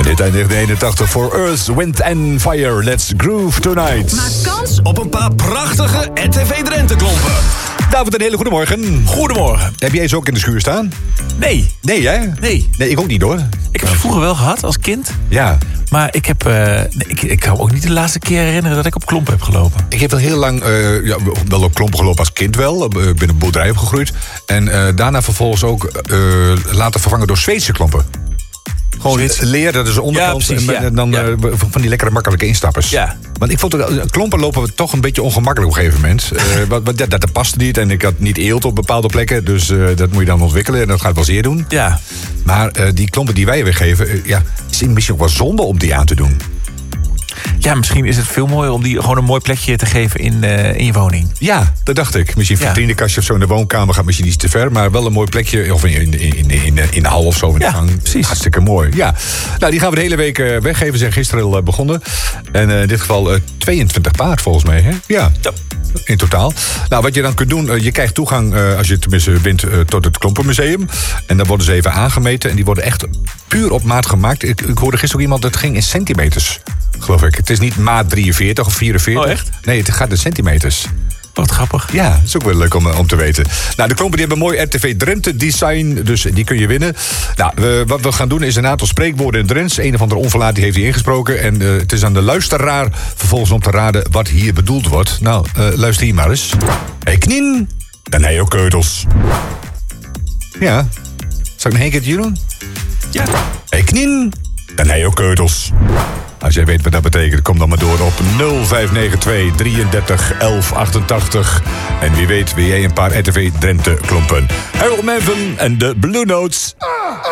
Dit uit 1981 voor Earth, Wind and Fire. Let's groove tonight. Maak kans op een paar prachtige RTV Drenthe klompen. David, een hele goede morgen. Goedemorgen. Heb jij ze ook in de schuur staan? Nee. Nee, hè? Nee. Nee, ik ook niet, hoor. Ik heb ze vroeger wel gehad als kind. Ja. Maar ik heb, ik kan me ook niet de laatste keer herinneren dat ik op klompen heb gelopen. Ik heb wel heel lang wel op klompen gelopen als kind wel. Ik ben een boerderij opgegroeid. En daarna vervolgens ook laten vervangen door Zweedse klompen. Gewoon Zweeds. leer, dat is de onderkant. Ja, precies, en dan van die lekkere makkelijke instappers. Ja. Want ik vond klompen lopen we toch een beetje ongemakkelijk op een gegeven moment. Dat paste niet en ik had niet eelt op bepaalde plekken. Dus dat moet je dan ontwikkelen en dat gaat wel zeer doen. Ja. Maar die klompen die wij weggeven, is misschien ook wel zonde om die aan te doen. Ja, misschien is het veel mooier om die gewoon een mooi plekje te geven in je woning. Ja, dat dacht ik. Misschien een vitrinekastje of zo in de woonkamer gaat misschien iets te ver. Maar wel een mooi plekje. Of in de hal of zo in de gang. Precies. Hartstikke mooi. Ja. Nou, die gaan we de hele week weggeven. We zijn gisteren al begonnen. En in dit geval 22 paard volgens mij. Hè? Ja. In totaal. Nou, wat je dan kunt doen, je krijgt toegang, als je tenminste wint, tot het Klompenmuseum. En dan worden ze even aangemeten. En die worden echt puur op maat gemaakt. Ik hoorde gisteren ook iemand, dat ging in centimeters, geloof ik. Het is niet maat 43 of 44. Oh, echt? Nee, het gaat in centimeters. Wat grappig. Ja, dat is ook wel leuk om te weten. Nou, de klompen die hebben een mooi RTV Drenthe design, dus die kun je winnen. Nou, wat we gaan doen is een aantal spreekwoorden in Drents. Een of andere onverlaat die heeft die ingesproken. En het is aan de luisteraar vervolgens om te raden wat hier bedoeld wordt. Nou, luister hier maar eens. Hey knien, dan heb je ook keutels. Ja, zal ik nog een keertje doen? Ja. Hey knien, dan heb je ook keutels. Als jij weet wat dat betekent, kom dan maar door op 0592 33 11 88. En wie weet, wil jij een paar RTV Drenthe klompen. Harold Melvin en de Blue Notes.